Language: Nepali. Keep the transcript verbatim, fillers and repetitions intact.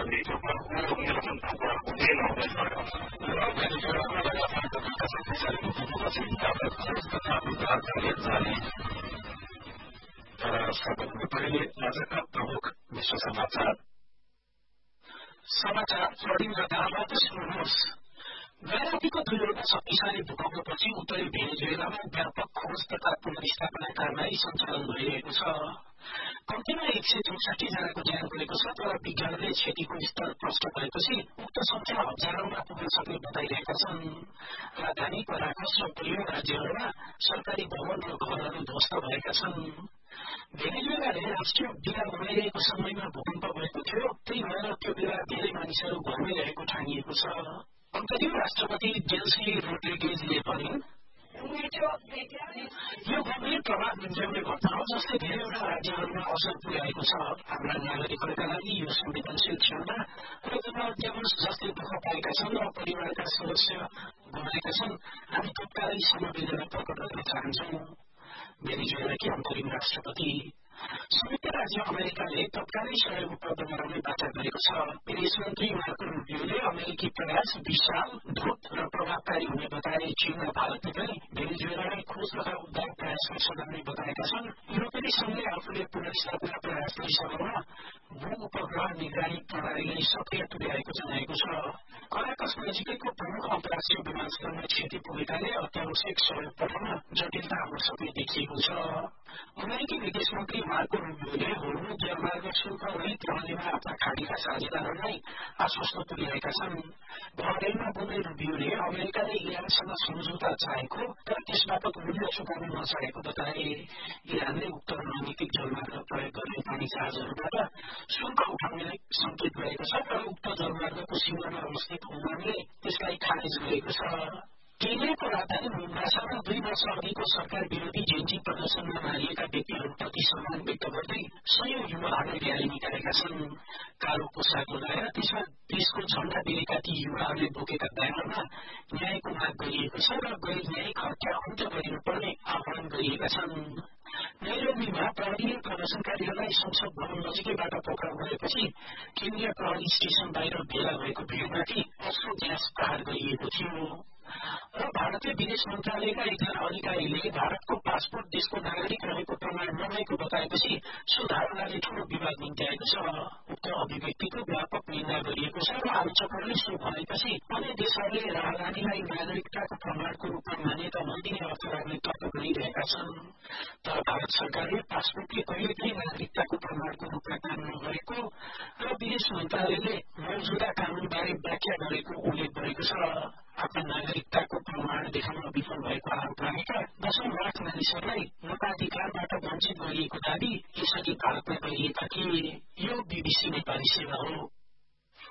आजका प्रमुख विश्व समाचार समाचार पढिन दाबाट सुन्नुहोस्। गैरातीको दुईवटा शक्तिशाली भूकम्पपछि उत्तरी भेनेजुएलामा व्यापक खोज तथा पुनर्स्थापना कारवाही सञ्चालन भइरहेको छ। कम्तीमा एक सय चौसठी जनाको ज्यान गएको छ, तर विज्ञानले क्षतिको स्तर प्रष्ट भएपछि उक्त संख्या हजारौंमा पुग्न सक्ने बताइरहेका छन्। राजधानी कराकस र प्रियो राज्यहरूमा सरकारी भवन र घरहरू ध्वस्त भएका छन्। भेनेजुएलाले राष्ट्रिय विराम मनाइरहेको समयमा भूकम्प भएको थियो। त्यही भएर त्यो बेला धेरै मानिसहरू घरमै रहेको ठानिएको छ। अन्तरिम राष्ट्रपति डेल्सी रोड्रिगेजले पनि यो गम्भीर प्रभाव निम्त्याउने घटना हो जसले धेरैवटा राज्यहरूमा असर पुर्याएको छ। हाम्रा नागरिकहरूका लागि यो संवेदनशील क्षणमा र दुर्भाग्यवश जसले दुःख पाएका छन् र परिवारका सदस्य गुमाएका छन्, हामी तत्कालै समवेदना प्रकट गर्न चाहन्छौं। भेनेजुएलाकी अन्तरिम राष्ट्रपति संयुक्त राज्य अमेरिकाले तत्कालै सहयोग उपलब्ध गराउने बाचा गरेको छ। विदेश मन्त्री मार्को रुबियोले अमेरिकी प्रयास विशाल, द्रुत र प्रभावकारी हुने बताए। चीन र भारतले पनि भेनेजुएलालाई खोज तथा उद्धार प्रयासमा सघाउने बताएका छन्। युरोपेली संघले आफूले पुनर्स्थापना प्रयास गरिसकेमा भू उपग्रह निगरानी प्रणालीलाई सक्रिय तुल्याएको जनाएको छ। कराकस नजिकैको प्रमुख अन्तर्राष्ट्रिय विमानस्थलमा क्षति पुगेकाले अत्यावश्यक सहयोग पठाउन जटिलता आउन सक्ने देखिएको छ। अमेरिकी विदेश मन्त्री मार्को रुबियोले होर्मुज जलमार्ग शुल्क रहित रहनेमा आफ्ना खाडीका साझेदारहरूलाई आश्वस्त तुल्याएका छन्। बहरेनमा बोल्दै रुबियोले अमेरिकाले इरानसँग सम्झौता चाहेको तर त्यसबापत मूल्य चुकाउन नचाहेको बताए। इरानले उक्त रणनीतिक जलमार्ग प्रयोग गर्ने पानी जहाजहरूबाट शुल्क उठाउने संकेत गरेको छ, तर उक्त जलमार्गको सीमामा अवस्थित ओमानले त्यसलाई खारेज गरेको छ। केनियाको राजधानी मोम्बासामा दुई वर्ष अघिको सरकार विरोधी जेन्जी प्रदर्शनमा मारिएका व्यक्तिहरूप्रति सम्मान व्यक्त गर्दै सयौं युवाहरूले र्याली निकालेका छन्। कालो पोसाक लगाएर त्यसमा देशको झण्डा बेरेका ती युवाहरूले बोकेका ब्यानरमा न्यायको माग गरिएको छ र गैर न्यायिक हत्या अन्त्य गरिनुपर्ने आह्वान गरिएका छन्। नैरोबीमा प्रहरीले प्रदर्शनकारीहरूलाई संसद भवन नजिकैबाट पक्राउ गरेपछि केन्द्रीय प्रहरी स्टेशन बाहिर भेला भएको भीड़माथि अश्रु ग्यास प्रहार गरिएको थियो। र भारतीय विदेश मन्त्रालयका एकजना अधिकारीले भारतको पासपोर्ट देशको नागरिक रहेको प्रमाण नभएको बताएपछि सो धारणाले ठूलो विवाद निम्त्याएको छ। उक्त अभिव्यक्तिको व्यापक निन्दा गरिएको छ र आलोचकहरूले सो भनेपछि अन्य देशहरूले राहदानीलाई नागरिकताको प्रमाणको रूपमा मान्यता नदिने अर्थ राख्ने तर्क गरिरहेका छन्। तर भारत सरकारले पासपोर्टले कहिले पनि नागरिकताको प्रमाणको रूपमा काम नगरेको र विदेश मन्त्रालयले मौजुदा कानूनबारे व्याख्या गरेको उल्लेख गरेको छ। आफ्ना नागरिकताको प्रमाण देखाउन विफल भएको आरोप लागेका दशौं लाख मानिसहरूलाई मताधिकारबाट वञ्चित गरिएको दावी यसअघि भारतमा गरिएका थिए। यो बीबीसी नेपाली सेवा हो।